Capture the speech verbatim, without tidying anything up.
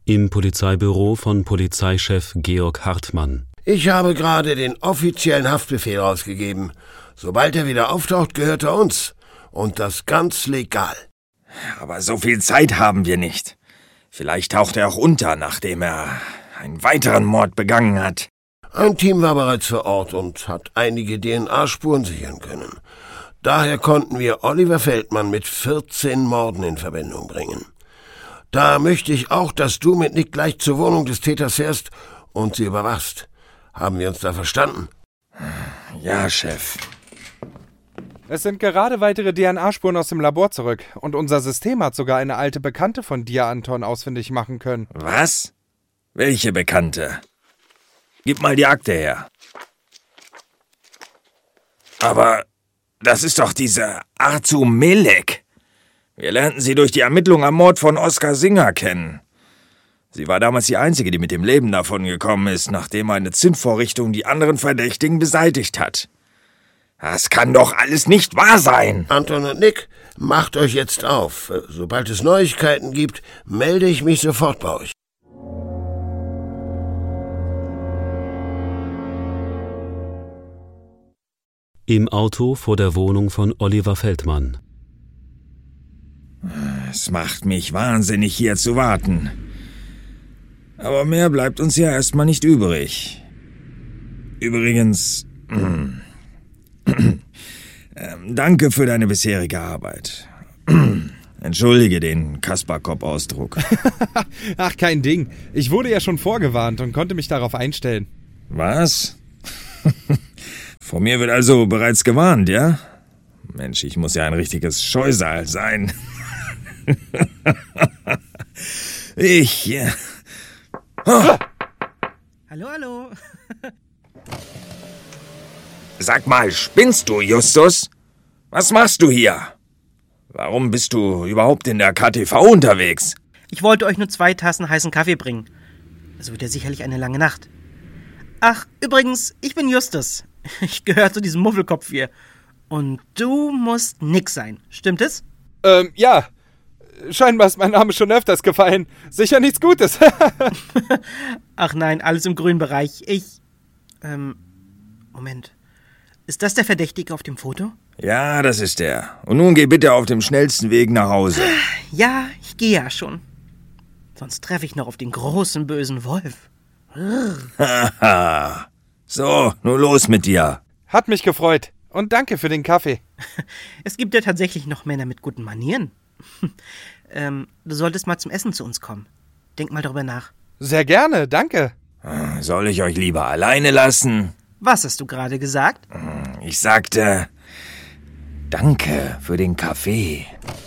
Im Polizeibüro von Polizeichef Georg Hartmann. Ich habe gerade den offiziellen Haftbefehl rausgegeben. Sobald er wieder auftaucht, gehört er uns. Und das ganz legal. Aber so viel Zeit haben wir nicht. Vielleicht taucht er auch unter, nachdem er einen weiteren Mord begangen hat. Ein Team war bereits vor Ort und hat einige D N A-Spuren sichern können. Daher konnten wir Oliver Feldmann mit vierzehn Morden in Verbindung bringen. Da möchte ich auch, dass du mit Nick gleich zur Wohnung des Täters fährst und sie überwachst. Haben wir uns da verstanden? Ja, Chef. Es sind gerade weitere D N A-Spuren aus dem Labor zurück. Und unser System hat sogar eine alte Bekannte von dir, Anton, ausfindig machen können. Was? Welche Bekannte? Gib mal die Akte her. Aber das ist doch diese Arzu Melek. Wir lernten sie durch die Ermittlung am Mord von Oskar Singer kennen. Sie war damals die Einzige, die mit dem Leben davongekommen ist, nachdem eine Zündvorrichtung die anderen Verdächtigen beseitigt hat. Das kann doch alles nicht wahr sein. Anton und Nick, macht euch jetzt auf. Sobald es Neuigkeiten gibt, melde ich mich sofort bei euch. Im Auto vor der Wohnung von Oliver Feldmann. Es macht mich wahnsinnig, hier zu warten. Aber mehr bleibt uns ja erstmal nicht übrig. Übrigens, äh, danke für deine bisherige Arbeit. Entschuldige den Kasperkop-Ausdruck. Ach, kein Ding. Ich wurde ja schon vorgewarnt und konnte mich darauf einstellen. Was? Vor mir wird also bereits gewarnt, ja? Mensch, ich muss ja ein richtiges Scheusal sein. Ich... Äh, oh. Hallo, hallo. Sag mal, spinnst du, Justus? Was machst du hier? Warum bist du überhaupt in der K T V unterwegs? Ich wollte euch nur zwei Tassen heißen Kaffee bringen. Es wird ja sicherlich eine lange Nacht. Ach, übrigens, ich bin Justus. Ich gehöre zu diesem Muffelkopf hier. Und du musst Nick sein. Stimmt es? Ähm, ja. Scheinbar ist mein Name schon öfters gefallen. Sicher nichts Gutes. Ach nein, alles im grünen Bereich. Ich... Ähm... Moment. Ist das der Verdächtige auf dem Foto? Ja, das ist er. Und nun geh bitte auf dem schnellsten Weg nach Hause. Ja, ich gehe ja schon. Sonst treffe ich noch auf den großen, bösen Wolf. Haha. So, nun los mit dir. Hat mich gefreut. Und danke für den Kaffee. Es gibt ja tatsächlich noch Männer mit guten Manieren. ähm, du solltest mal zum Essen zu uns kommen. Denk mal darüber nach. Sehr gerne, danke. Soll ich euch lieber alleine lassen? Was hast du gerade gesagt? Ich sagte, danke für den Kaffee.